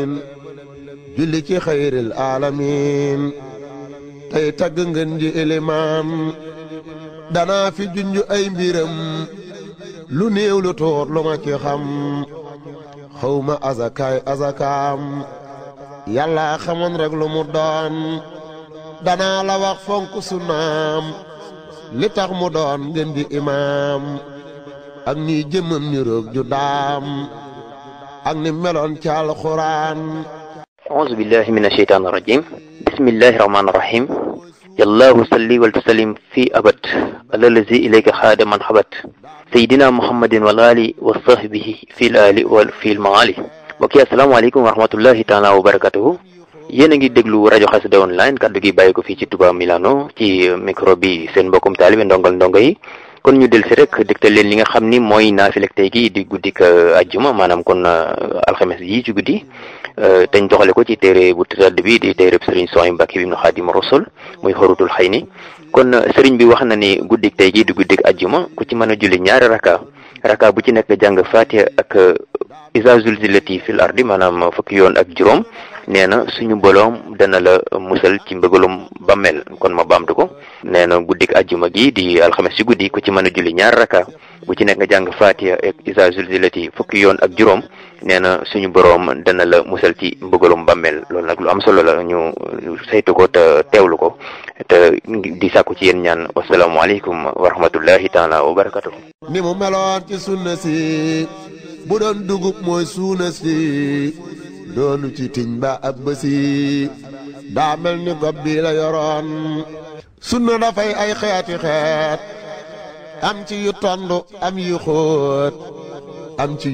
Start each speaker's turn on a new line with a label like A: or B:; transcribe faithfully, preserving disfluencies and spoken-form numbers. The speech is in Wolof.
A: julli ci xayril alamin tey tagg ngeen ji ilimaan danaa fi junju ay mbiram lu néew lu tuut lu ma ci xam xawma azakaay azakaam yàlla xamoon rek lu mu doon danaa la wax fonk sunnaam li tax mu doon ngeen di imaam ak ni jëmmam ni roog ju daam ak ni meloon ci alxuraan.
B: auzu billahi min asheytaan irajim bismillahi rahmaani rahim yallaahu salli wal tusallim fi abad alalazi ilayka xaada man xabat sayidina muhammadin wal ali wa sahbihi fil ali wal fil maali. mbokk yi asalaamaaleykum wa rahmatullahi taala wa barakatuhu. yéen a ngi déglu rajo Xassida online kaddu gi bàyyi ko fii ci Touba Milano ci micro bi seen mbokkum taalibe ndongal ndongo yi. kon ñu del si rek dégtal leen li nga xam ni mooy naafilek tey gi di guddik ajjuma maanaam kon alxames yi ci guddi teñ doxale ko ci téere bu tëdd bi di téere sëriñ Souhaïbou Mbacké ibnu Xaadimu Rasuul muy xorutul xay ni. kon sëriñ bi wax na ni guddik tey gi di guddik ajjuma ku ci mën a julli ñaari raka raka bu ci nekk jàng Faatiha ak Izaa zulzilati fil ardi maanaam fukki yoon ak juróom nee na suñu boroom dana la musal ci mbëgalum bammel. kon ma baamtu ko nee na guddik ajjuma gi di alxames ci guddi ku ci mën a julli ñaar raka bu ci nekk nga jàng Faatiha ak Izaa zulzilati fukki yoon ak juróom nee na suñu boroom dana la musal ci mbëgalum bammel. loolu nag lu am solo la ñu saytu ko te teewlu ko te di sàkku ci yéen ñaan. wasalaamualeykum wa rahmatullahi taala wa barakatuh.
A: ni mu meloon ci sunna si bu doon dugub mooy suuna si doonu ci tiñ ba ab bësi daa mel ni gob bi la yoroon. sunna dafay ay xeeti xeet am ci yu tondu am yu xóot am ci